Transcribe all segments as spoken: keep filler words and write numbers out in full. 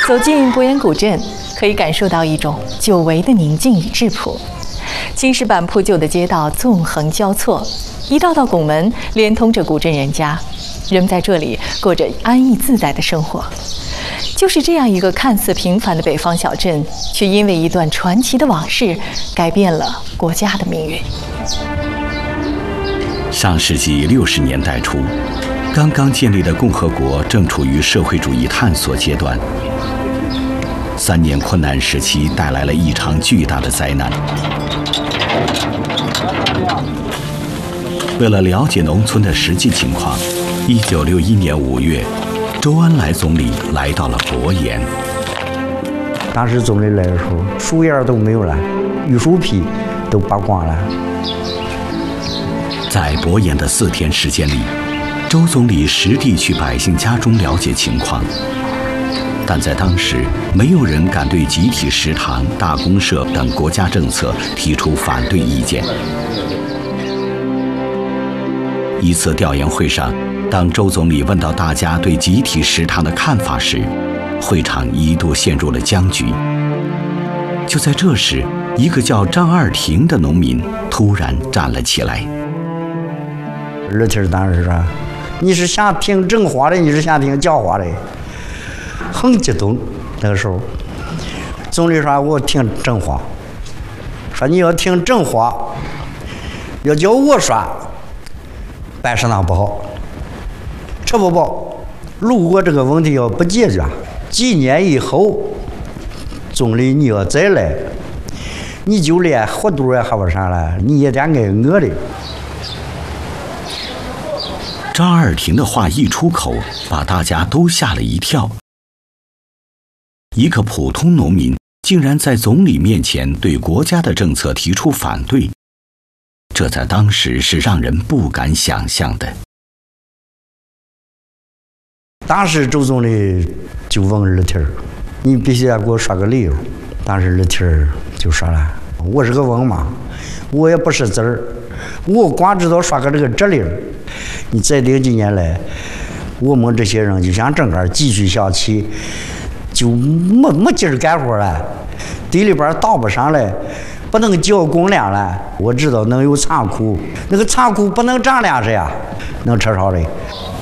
走进博岩古镇，可以感受到一种久违的宁静与质朴。青石板铺就的街道纵横交错，一道道拱门连通着古镇人家，人们在这里过着安逸自在的生活。就是这样一个看似平凡的北方小镇，却因为一段传奇的往事，改变了国家的命运。 上世纪六十年代初，刚刚建立的共和国正处于社会主义探索阶段。三年困难时期带来了一场巨大的灾难。为了了解农村的实际情况，一九六一年五月，周恩来总理来到了博岩。 当时总理来的时候，树叶都没有了，榆树皮都拔光了。 在博岩的四天时间里，周总理实地去百姓家中了解情况。但在当时，没有人敢对集体食堂、大公社等国家政策提出反对意见。一次调研会上，当周总理问到大家对集体食堂的看法时，会场一度陷入了僵局。就在这时，一个叫张二廷的农民突然站了起来。 二廷当时说：“你是想听正话的，你是想听假话的？”很激动。那个时候，总理说：“我听正话。说你要听正话，要叫我说，办食堂不好，吃不饱。如果这个问题要不解决，几年以后，总理你要再来，你就连活肚也喝不上了，你也得挨饿的。” 张二廷的话一出口，把大家都吓了一跳。一个普通农民竟然在总理面前对国家的政策提出反对，这在当时是让人不敢想象的。 当时周总理就问二廷：“你必须要给我说个理由。”当时二廷就说了：“我是个文盲，我也不识字儿，我光知道说个这个哲理。你再顶几年来，我们这些人就像整个继续下去，就没没劲儿干活了，地里边倒不上来，不能交公粮了。我知道能有仓库，那个仓库不能长粮食呀，能吃啥嘞？”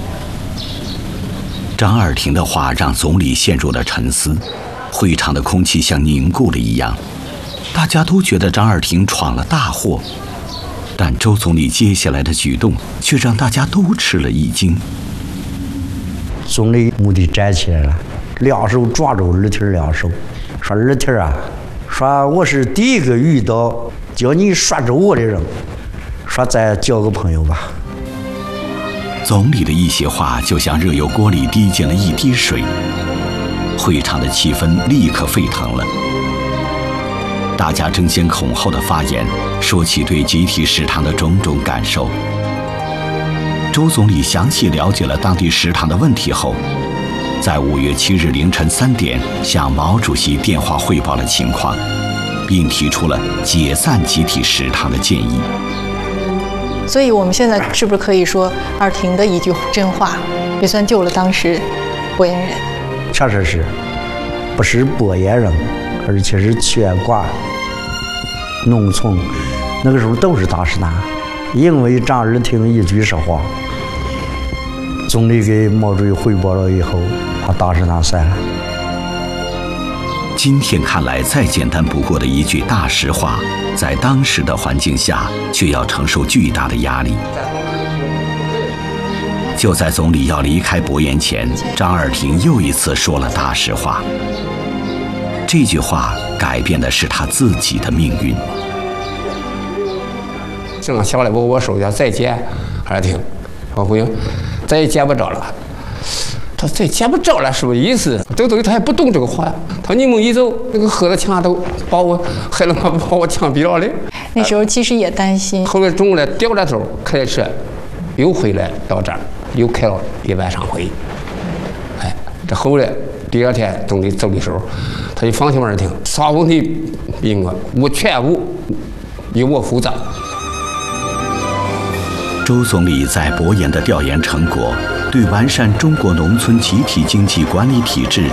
张二廷的话让总理陷入了沉思，会场的空气像凝固了一样，大家都觉得张二廷闯了大祸。但周总理接下来的举动却让大家都吃了一惊。 总理蓦地站起来了，两手抓住二廷两手，说：“二廷啊，说我是第一个遇到叫你说着我的人，说咱交个朋友吧。” 总理的一席话就像热油锅里滴进了一滴水，会场的气氛立刻沸腾了。大家争先恐后的发言，说起对集体食堂的种种感受。周总理详细了解了当地食堂的问题后，在五月七日凌晨三点向毛主席电话汇报了情况，并提出了解散集体食堂的建议。 所以我们现在是不是可以说，二廷的一句真话，也算救了当时博岩人？ 确实是，不是博岩人，而且是全国农村那个时候都是大食堂。因为张二廷一句实话，总理给毛主席汇报了以后，把大食堂删了。 今天看来再简单不过的一句大实话，在当时的环境下却要承受巨大的压力。就在总理要离开博岩前，张二廷又一次说了大实话。这句话改变的是他自己的命运。 正下来我我手下再见二廷，我回再也见不着了。他再见不着了什么意思？周总理他还不懂这个话，他说你们一走，那个盒子墙都把我害了，把我枪毙了嘞。 那时候其实也担心。 后来中午来掉了头，开车又回来到这儿，又开了一晚上会。哎，这后来第二天总理走的时候，他就放心二廷，啥问题问我，我全部由我负责。 周总理在博岩的调研成果，对完善中国农村集体经济管理体制